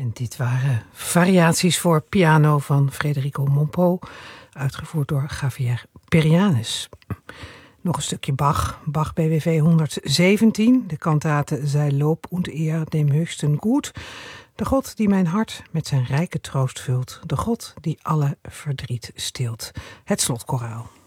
En dit waren variaties voor piano van Federico Mompou, uitgevoerd door Javier Perianes. Nog een stukje Bach, Bach BWV 117, de kantate Sei Lob und Ehr dem Höchsten Gut. De God die mijn hart met zijn rijke troost vult, de God die alle verdriet stilt. Het slotkoraal.